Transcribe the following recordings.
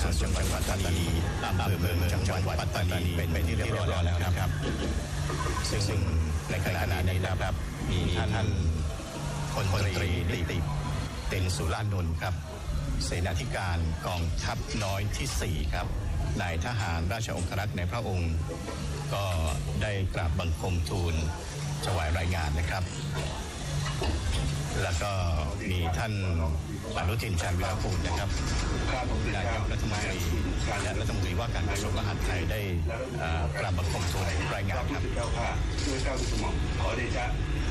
ส่วนจังหวัดปัตตานีอำเภอเมืองจังหวัดปัตตานีเป็นที่เรียบร้อยแล้วครับซึ่งในขณะนี้นะครับมีท่านพลตรีนิติเต็นสุรานนท์ครับเสนาธิการกองทัพน้อยที่4ครับนายทหารราชองครักษ์ในพระองค์ก็ได้กราบบังคมทูลถวายรายงานนะครับแล้วก็มีท่านอนุทินชาญวิรากูลนะครับนายกรัฐมนตรีและรัฐมนตรีว่าการกระทรวงมหาดไทยได้กราบบังคมทูลรายงานครับด้วยเกล้าด้วยกระหม่อมขอเดชะ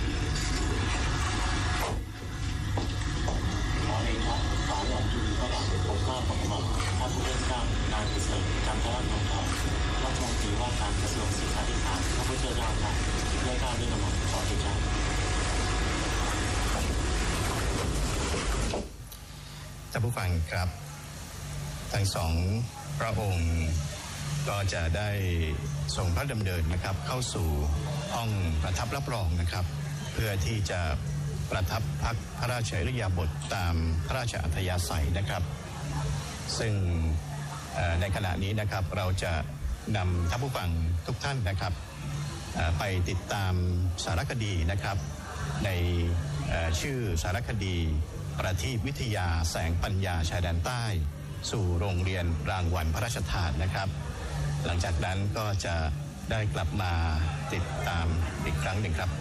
ขอวันที่พระบาทสมเด็จพระเจ้าอยู่หัวพระผู้เป็นเจ้านายประเสริฐจันทรโนทองรัฐมนตรีว่าการกระทรวงศึกษาธิการพระพุทธเจ้าค่ะด้วยเกล้าด้วยกระหม่อมขอเดชะท่านผู้ฟังครับทั้งสองพระองค์ก็จะได้ทรงพระดำเนินนะครับเข้าสู่ห้องประทับรับรองนะครับเพื่อที่จะประทับพักพระราชอิริยาบถตามพระราชอัธยาศัยนะครับซึ่งในขณะนี้นะครับเราจะนำท่านผู้ฟังทุกท่านนะครับไปติดตามสารคดีนะครับในชื่อสารคดีประทีปวิทยาแสงปัญญาชายแดนใต้สู่โรงเรียนรางวัลพระราชทานนะครับหลังจากนั้นก็จะได้กลับมาติดตามอีกครั้งหนึ่งครับ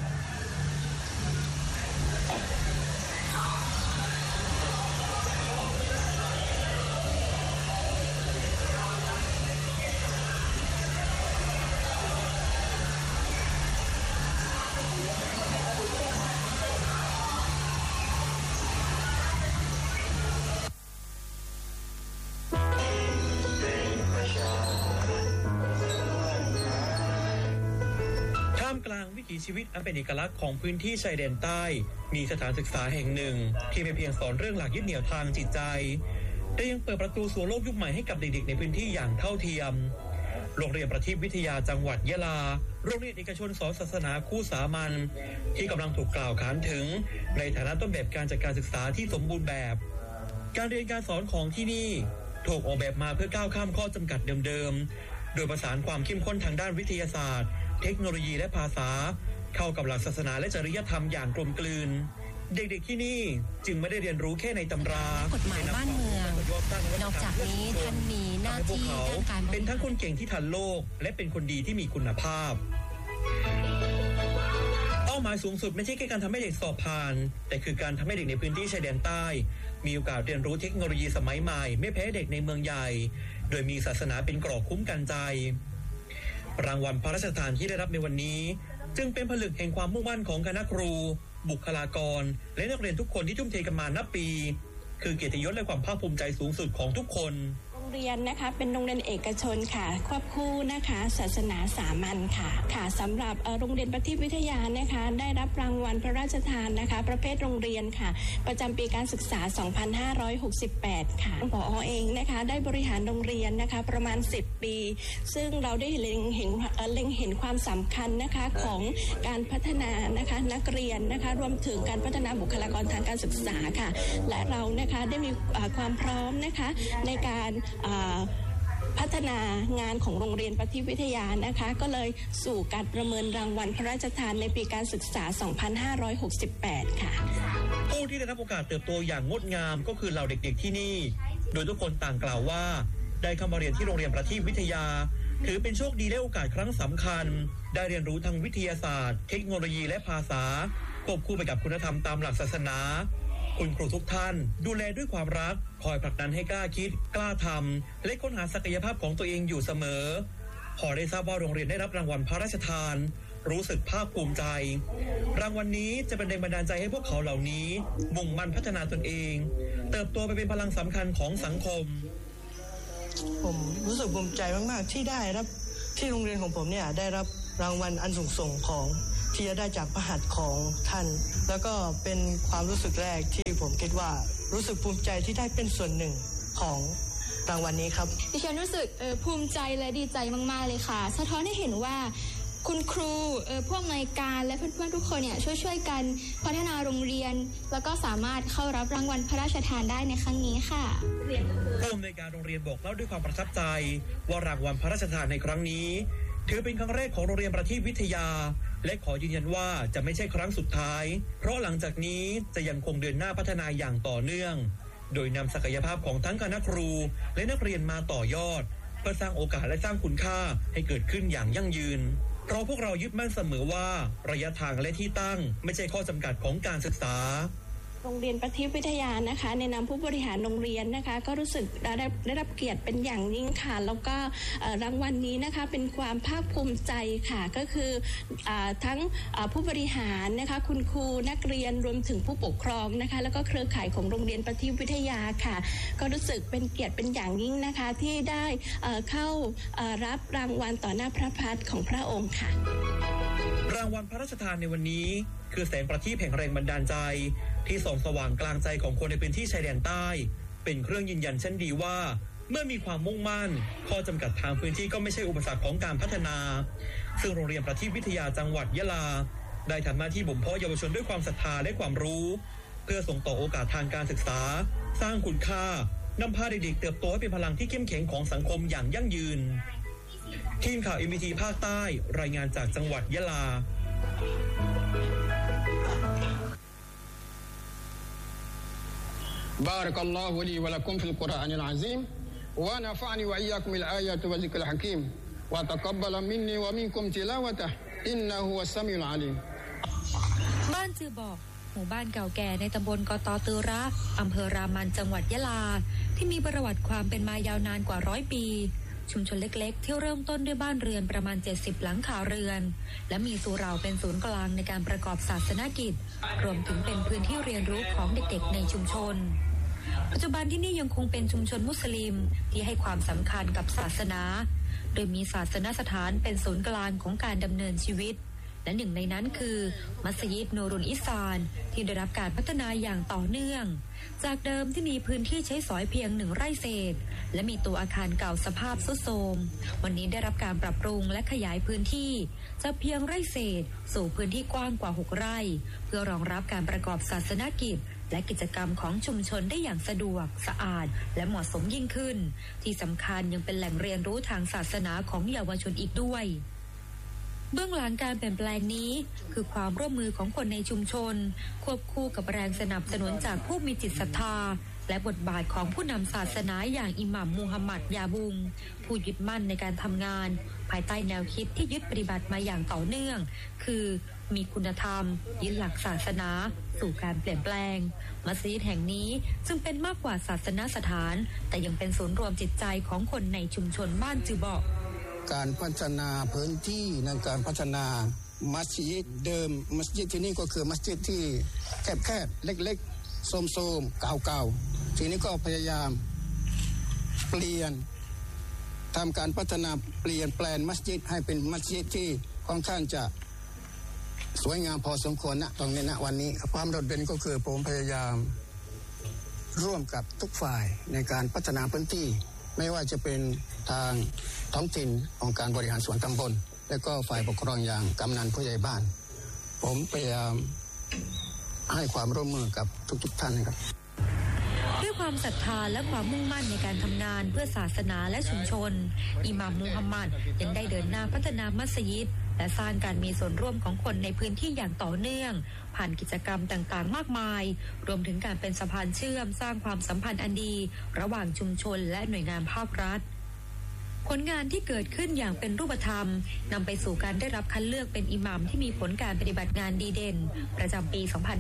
กลางวิถีชีวิตอันเป็นเอกลักษณ์ของพื้นที่ชายแดนใต้มีสถานศึกษาแห่งหนึ่งที่ไม่เพียงสอนเรื่องหลักยึดเหนี่ยวทางจิตใจแต่ยังเปิดประตูสู่โลกยุคใหม่ให้กับเด็กๆในพื้นที่อย่างเท่าเทียมโรงเรียนประทีปวิทยาจังหวัดยะลาโรงเรียนเอกชนสอนศาสนาคู่สามัญที่กำลังถูกกล่าวขานถึงในฐานะต้นแบบการจัดการศึกษาที่สมบูรณ์แบบการเรียนการสอนของที่นี่ถูกออกแบบมาเพื่อก้าวข้ามข้อจำกัดเดิมๆโดยประสานความเข้มข้นทางด้านวิทยาศาสตร์เทคโนโลยีและภาษาเข้ากับหลักศาสนาและจริยธรรมอย่างกลมกลืนเด็กๆที่นี่จึงไม่ได้เรียนรู้แค่ในตำรากฎหมายบ้านเมืองนอกจากนี้ท่านมีหน้าที่ด้านการเป็นทั้งคนเก่งที่ทันโลกและเป็นคนดีที่มีคุณภาพเป้าหมายสูงสุดไม่ใช่แค่การทำให้เด็กสอบผ่านแต่คือการทำให้เด็กในพื้นที่ชายแดนใต้มีโอกาสเรียนรู้เทคโนโลยีสมัยใหม่ไม่แพ้เด็กในเมืองใหญ่โดยมีศาสนาเป็นเกราะคุ้มกันใจรางวัลพระราชทานที่ได้รับในวันนี้จึงเป็นผลึกแห่งความมุ่งมั่นของคณะครูบุคลากรและนักเรียนทุกคนที่ทุ่มเทกันมานับปีคือเกียรติยศและความภาคภูมิใจสูงสุดของทุกคนโรงเรียนนะคะเป็นโรงเรียนเอกชนค่ะควบคู่นะคะศาสนาสามัญค่ะสำหรับโรงเรียนประทีปวิทยานะคะได้รับรางวัลพระราชทานนะคะประเภทโรงเรียนค่ะประจำปีการศึกษา 2568 ค่ะผอ.เองนะคะได้บริหารโรงเรียนนะคะประมาณ10 ปีซึ่งเราได้เล็งเห็นความสำคัญนะคะของการพัฒนานะคะนักเรียนนะคะรวมถึงการพัฒนาบุคลากรทางการศึกษาค่ะและเรานะคะได้มีความพร้อมนะคะในการพัฒนางานของโรงเรียนประทีปวิทยานะคะก็เลยสู่การประเมินรางวัลพระราชทานในปีการศึกษา 2568 ค่ะผู้ที่ได้รับโอกาสเติบโตอย่างงดงามก็คือเหล่าเด็กๆที่นี่โดยทุกคนต่างกล่าวว่าได้เข้ามาเรียนที่โรงเรียนประทีปวิทยาถือเป็นโชคดีและโอกาสครั้งสำคัญได้เรียนรู้ทางวิทยาศาสตร์เทคโนโลยีและภาษาควบคู่ไปกับคุณธรรมตามหลักศาสนาคุณครูทุกท่านดูแลด้วยความรักคอยผลักดันให้กล้าคิดกล้าทำและค้นหาศักยภาพของตัวเองอยู่เสมอพอได้ทราบว่าโรงเรียนได้รับรางวัลพระราชทานรู้สึกภาคภูมิใจรางวัลนี้จะเป็นแรงบันดาลใจให้พวกเขาเหล่านี้มุ่งมั่นพัฒนาตนเองเติบโตไปเป็นพลังสำคัญของสังคมผมรู้สึกภูมิใจมากๆที่ได้รับที่โรงเรียนของผมเนี่ยได้รับรางวัลอันสูงส่งของที่จะได้จากพระหัตถ์ของท่านแล้วก็เป็นความรู้สึกแรกที่ผมคิดว่ารู้สึกภูมิใจที่ได้เป็นส่วนหนึ่งของรางวัลนี้ครับดิฉันรู้สึกภูมิใจและดีใจมากๆเลยค่ะสะท้อนให้เห็นว่าคุณครูพวกนายการและเพื่อนๆทุกคนเนี่ยช่วยกันพัฒนาโรงเรียนแล้วก็สามารถเข้ารับรางวัลพระราชทานได้ในครั้งนี้ค่ะพผู้อำนวยการโรงเรียนบอกเล่าด้วยความประทับใจว่ารางวัลพระราชทานในครั้งนี้ถือเป็นครั้งแรกของโรงเรียนประทีปวิทยาและขอยืนยันว่าจะไม่ใช่ครั้งสุดท้ายเพราะหลังจากนี้จะยังคงเดินหน้าพัฒนาอย่างต่อเนื่องโดยนำศักยภาพของทั้งคณะครูและนักเรียนมาต่อยอดเพื่อสร้างโอกาสและสร้างคุณค่าให้เกิดขึ้นอย่างยั่งยืนเพราะพวกเรายึดมั่นเสมอว่าระยะทางและที่ตั้งไม่ใช่ข้อจำกัดของการศึกษาโรงเรียนประทีปวิทยานะคะในนามผู้บริหารโรงเรียนนะคะก็รู้สึกได้รับเกียรติเป็นอย่างยิ่งค่ะแล้วก็รางวัลนี้นะคะเป็นความภาคภูมิใจค่ะก็คือทั้งผู้บริหารนะคะคุณครูนักเรียนรวมถึงผู้ปกครองนะคะแล้วก็เครือข่ายของโรงเรียนประทีปวิทยาค่ะก็รู้สึกเป็นเกียรติเป็นอย่างยิ่งนะคะที่ได้เข้ารับรางวัลต่อหน้าพระพักตร์ของพระองค์ค่ะรางวัลพระราชทานในวันนี้คือแสงประทีปแห่งแรงบันดาลใจที่ส่องสว่างกลางใจของคนในพื้นที่ชายแดนใต้เป็นเครื่องยืนยันชั้นดีว่าเมื่อมีความมุ่งมั่นข้อจำกัดทางพื้นที่ก็ไม่ใช่อุปสรรคของการพัฒนาซึ่งโรงเรียนประทีปวิทยาจังหวัดยะลาได้ทำหน้าที่บ่มเพาะเยาวชนด้วยความศรัทธาและความรู้เพื่อส่งต่อโอกาสทางการศึกษาสร้างคุณค่านำพาเด็กๆเติบโตให้เป็นพลังที่เข้มแข็งของสังคมอย่างยั่งยืนทีมข่าว MBT ภาคใต้รายงานจากจังหวัดยะลา بارك الله لي ولكم في القرآن العظيم ونفعني وإياكم الآيات والذكر الحكيم وتقبل مني ومنكم تلاوته إنه هو السميع العليم บ้านจือบอกหมู่บ้านเก่าแก่ในตำบลกตตือระอำเภอรามันจังหวัดยะลาที่มีประวัติความเป็นมายาวนานกว่า100 ปีชุมชนเล็กๆที่เริ่มต้นด้วยบ้านเรือนประมาณ70หลังคาเรือนและมีสุเหร่าเป็นศูนย์กลางในการประกอบศาสนกิจรวมถึงเป็นพื้นที่เรียนรู้ของเด็กๆในชุมชนปัจจุบันที่นี่ยังคงเป็นชุมชนมุสลิมที่ให้ความสำคัญกับศาสนาโดยมีศาสนสถานเป็นศูนย์กลางของการดำเนินชีวิตและหนึ่งในนั้นคือมัสยิดนูรุลอิซานที่ได้รับการพัฒนาอย่างต่อเนื่องจากเดิมที่มีพื้นที่ใช้สอยเพียง1 ไร่เศษและมีตัวอาคารเก่าสภาพทรุดโทรมวันนี้ได้รับการปรับปรุงและขยายพื้นที่จากเพียงไร่เศษสู่พื้นที่กว้างกว่า6 ไร่เพื่อรองรับการประกอบศาสนกิจและกิจกรรมของชุมชนได้อย่างสะดวกสะอาดและเหมาะสมยิ่งขึ้นที่สำคัญยังเป็นแหล่งเรียนรู้ทางศาสนาของเยาวชนอีกด้วยเบื้องหลังการเปลี่ยนแปลงนี้คือความร่วมมือของคนในชุมชนควบคู่กับแรงสนับสนุนจากผู้มีจิตศรัทธาและบทบาทของผู้นำศาสนาอย่างอิหม่ามมูฮัมหมัดยาบุงผู้ยึดมั่นในการทำงานภายใต้แนวคิดที่ยึดปฏิบัติมาอย่างต่อเนื่องคือมีคุณธรรมยึดหลักศาสนาสู่การเปลี่ยนแปลงมัสยิดแห่งนี้จึงเป็นมากกว่าศาสนสถานแต่ยังเป็นศูนย์รวมจิตใจของคนในชุมชนบ้านจือเบาะการพัฒนาพื้นที่ในการพัฒนามัสยิดเดิมมัสยิดที่นี่ก็คือมัสยิดที่แคบๆเล็กๆโทรมๆเก่าๆทีนี้ก็พยายามเปลี่ยนทำการพัฒนาเปลี่ยนแปลงมัสยิดให้เป็นมัสยิดที่ค่อนข้างจะสวยงามพอสมควรตรงนี้วันนี้ความโดดเด่นก็คือผมพยายามร่วมกับทุกฝ่ายในการพัฒนาพื้นที่ไม่ว่าจะเป็นทางท้องถิ่นองค์การบริหารส่วนตำบลและก็ฝ่ายปกครองอย่างกำนันผู้ใหญ่บ้านผมพยายามให้ความร่วมมือกับทุกท่านครับด้วยความศรัทธาและความมุ่งมั่นในการทำงานเพื่อศาสนาและชุมชนอิหม่ามมูฮัมหมัดยังได้เดินหน้าพัฒนามัสยิดและสร้างการมีส่วนร่วมของคนในพื้นที่อย่างต่อเนื่องผ่านกิจกรรมต่างๆมากมายรวมถึงการเป็นสะพานเชื่อมสร้างความสัมพันธ์อันดีระหว่างชุมชนและหน่วยงานภาครัฐผลงานที่เกิดขึ้นอย่างเป็นรูปธรรมนำไปสู่การได้รับคัดเลือกเป็นอิหม่ามที่มีผลการปฏิบัติงานดีเด่นประจำปี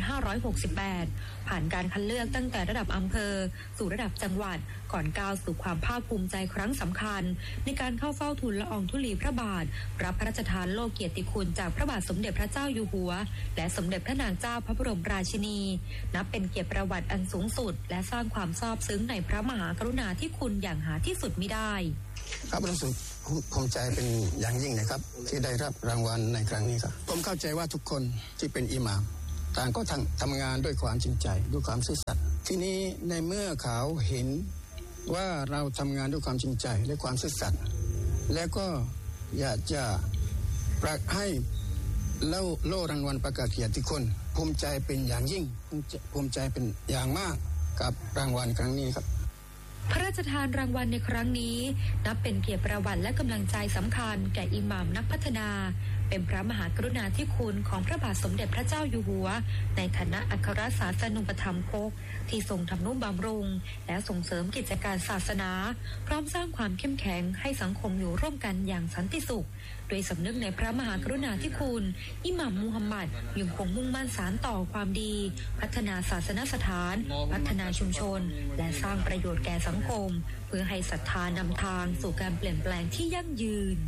2568 ผ่านการคัดเลือกตั้งแต่ระดับอำเภอสู่ระดับจังหวัดก่อนก้าวสู่ความภาคภูมิใจครั้งสำคัญในการเข้าเฝ้าทูลละอองธุลีพระบาทรับพระราชทานโล่เกียรติคุณจากพระบาทสมเด็จพระเจ้าอยู่หัวและสมเด็จพระนางเจ้าพระบรมราชินีนับเป็นเกียรติประวัติอันสูงสุดและสร้างความซาบซึ้งในพระมหากรุณาธิคุณอย่างหาที่สุดมิได้ครับรู้สึกภูมิใจเป็นอย่างยิ่งนะครับที่ได้รับรางวัลในครั้งนี้ครับผมเข้าใจว่าทุกคนที่เป็นอิหม่ามต่างก็ทำงานด้วยความจริงใจด้วยความซื่อสัตย์ที่นี้ในเมื่อเขาเห็นว่าเราทำงานด้วยความจริงใจและความซื่อสัตย์แล้วก็อยากจะให้โล่รางวัลประกาศเกียรติคุณภูมิใจเป็นอย่างยิ่งภูมิใจเป็นอย่างมากกับรางวัลครั้งนี้ครับพระราราชทานรางวัลในครั้งนี้นับเป็นเกียรติประวัติและกำลังใจสำคัญแก่อิหม่ามนักพัฒนาเป็นพระมหากรุณาธิคุณของพระบาทสมเด็จพระเจ้าอยู่หัวในฐานะอัครศาสนูปถัมภกที่ทรงทำนุบำรุงและส่งเสริมกิจการศาสนาพร้อมสร้างความเข้มแข็งให้สังคมอยู่ร่วมกันอย่างสันติสุขโดยสำนึกในพระมหากรุณาธิคุณอิหม่ามมูฮัมหมัดยังคงมุ่งมั่นสานต่อความดีพัฒนาศาสนสถานพัฒนาชุมชนและสร้างประโยชน์แก่สังคมเพื่อให้ศรัทธานำทางสู่การเปลี่ยนแปลงที่ยั่งยืน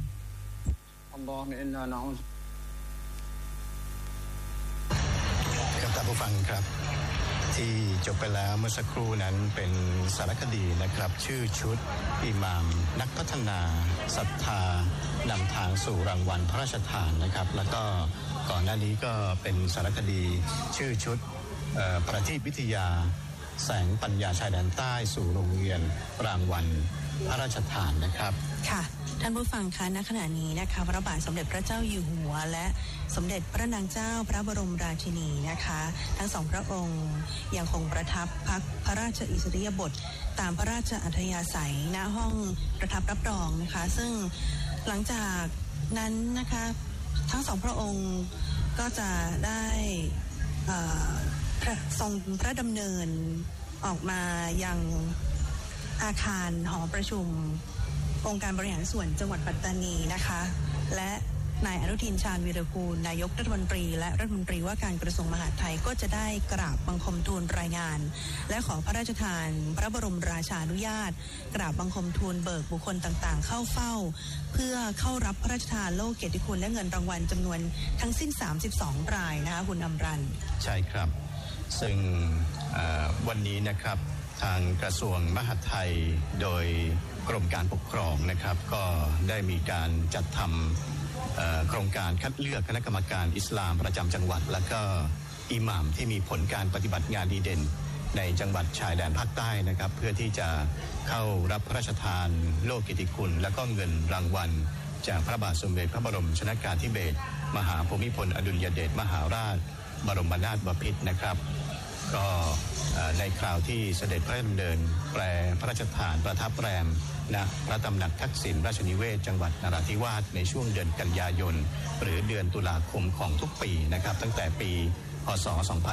ครับท่านผู้ฟังครับที่จบไปแล้วเมื่อสักครู่นั้นเป็นสารคดีนะครับชื่อชุดอิหม่ามนักพัฒนาศรัทธานำทางสู่รางวัลพระราชทานนะครับแล้วก็ก่อนหน้านี้ก็เป็นสารคดีชื่อชุดประทีปวิทยาแสงปัญญาชายแดนใต้สู่โรงเรียนรางวัลพระราชทานนะครับค่ะท่านผู้ฟังคะณขณะนี้นะคะพระบาทสมเด็จพระเจ้าอยู่หัวและสมเด็จพระนางเจ้าพระบรมราชินีนะคะทั้งสองพระองค์ยังคงประทับพักพระราชอิสริยาบถตามพระราชอัธยาศัยณห้องประทับรับรองนะคะซึ่งหลังจากนั้นนะคะทั้งสองพระองค์ก็จะได้ทรงพระดำเนินออกมายังอาคารหอประชุมองค์การบริหารส่วนจังหวัดปัตตานีนะคะและนายอนุทินชาญวีรกูลนายกรัฐมนตรีและรัฐมนตรีว่าการกระทรวงมหาดไทยก็จะได้กราบบังคมทูลรายงานและขอพระราชทานพระบรมราชานุญาตกราบบังคมทูลเบิกบุคคลต่างๆเข้าเฝ้าเพื่อเข้ารับพระราชทานโล่เกียรติคุณและเงินรางวัลจำนวนทั้งสิ้น32รายนะคะคุณอมรันใช่ครับซึ่งวันนี้นะครับทางกระทรวงมหาดไทยโดยกรมการปกครองนะครับก็ได้มีการจัดทำโครงการคัดเลือกคณะกรรมการอิสลามประจำจังหวัดและก็อิหม่ามที่มีผลการปฏิบัติงานดีเด่นในจังหวัดชายแดนภาคใต้นะครับเพื่อที่จะเข้ารับพระราชทานโล่เกียรติคุณและก็เงินรางวัลจากพระบาทสมเด็จพระบรมชนกาธิเบศรมหาภูมิพลอดุลยเดชมหาราชบรมนาถบพิตรนะครับก็ในคราวที่เสด็จพระดำเนินแปรพระราชทานประทับแรมณพระตำหนักทักษิณราชนิเวศจังหวัดนราธิวาสในช่วงเดือนกันยายนหรือเดือนตุลาคมของทุกปีนะครับตั้งแต่ปีพ.ศ.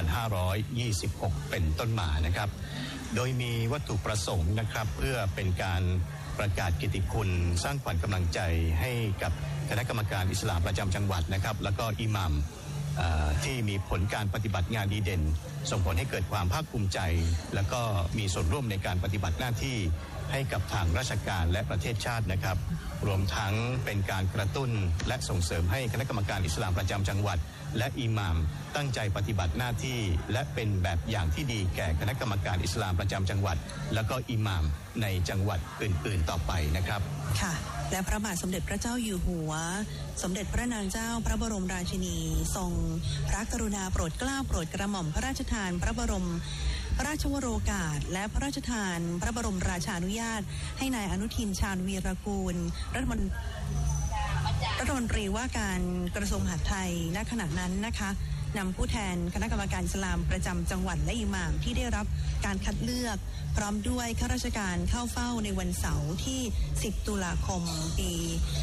2526เป็นต้นมานะครับโดยมีวัตถุประสงค์นะครับเพื่อเป็นการประกาศเกียรติคุณสร้างขวัญกำลังใจให้กับคณะกรรมการอิสลามประจำจังหวัดนะครับแล้วก็อิหม่ามที่มีผลการปฏิบัติงานดีเด่นส่งผลให้เกิดความภาคภูมิใจแล้วก็มีส่วนร่วมในการปฏิบัติหน้าที่ให้กับทางราชการและประเทศชาตินะครับรวมทั้งเป็นการกระตุ้นและส่งเสริมให้คณะกรรมการอิสลามประจำจังหวัดและอิหม่ามตั้งใจปฏิบัติหน้าที่และเป็นแบบอย่างที่ดีแก่คณะกรรมการอิสลามประจำจังหวัดและก็อิหม่ามในจังหวัดอื่นๆต่อไปนะครับค่ะและพระบาทสมเด็จพระเจ้าอยู่หัวสมเด็จพระนางเจ้าพระบรมราชินีทรงพระกรุณาโปรดเกล้าโปรดกระหม่อมพระราชทานพระบรมราชวโรกาสและพระราชทานพระบรมราชานุญาตให้นายอนุทินชาญวีรกูลรัฐมนตรีว่าการกระทรวงมหาดไทยณขณะนั้นนะคะนำผู้แทนคณะกรรมการอิสลามประจำจังหวัดและอิหม่ามที่ได้รับการคัดเลือกพร้อมด้วยข้าราชการเข้าเฝ้าในวันเสาร์ที่10ตุลาคมปี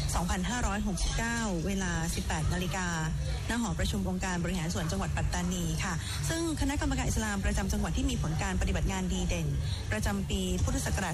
2569เวลา 18 นาฬิกาณหอประชุมองค์การบริหารส่วนจังหวัดปัตตานีค่ะซึ่งคณะกรรมการอิสลามประจำจังหวัดที่มีผลการปฏิบัติงานดีเด่นประจำปีพุทธศักราช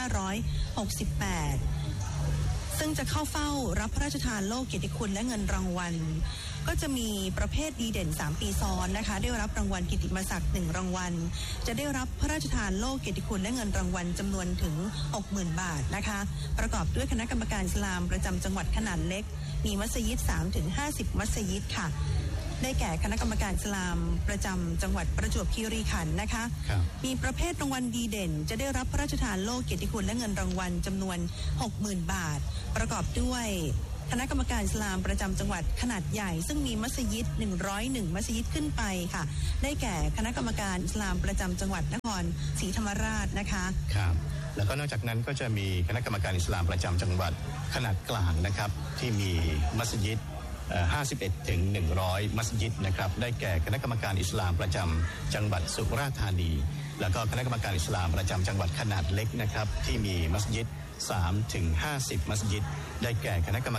2568ซึ่งจะเข้าเฝ้ารับพระราชทานโล่เกียรติคุณและเงินรางวัลก็จะมีประเภทดีเด่น3ปีซ้อนนะคะได้รับรางวัลกิตติมศักดิ์1รางวัลจะได้รับพระราชทานโล่เกียรติคุณและเงินรางวัลจำนวนถึง 60,000 บาทนะคะประกอบด้วยคณะกรรมการอิสลามประจำจังหวัดขนาดเล็กมีมัสยิด 3-50 มัสยิดค่ะได้แก่คณะกรรมการอิสลามประจำจังหวัดประจวบคีรีขันธ์นะคะมีประเภทรางวัลดีเด่นจะได้รับพระราชทานโล่เกียรติคุณและเงินรางวัลจำนวน 60,000 บาทประกอบด้วยคณะกรรมการอิสลามประจำจังหวัดขนาดใหญ่ซึ่งมีมัสยิด101มัสยิดขึ้นไปค่ะได้แก่คณะกรรมการอิสลามประจำจังหวัดนครศรีธรรมราชนะคะครับแล้วก็นอกจากนั้นก็จะมีคณะกรรมการอิสลามประจำจังหวัดขนาดกลางนะครับที่มีมัสยิด51 ถึง 100 มัสยิดนะครับได้แก่คณะกรรมการอิสลามประจำจังหวัดสุราษฎร์ธานีแล้วก็คณะกรรมการอิสลามประจำจังหวัดขนาดเล็กนะครับที่มีมัสยิด3 ถึง 50 มัสยิดได้แก่คณะกรรม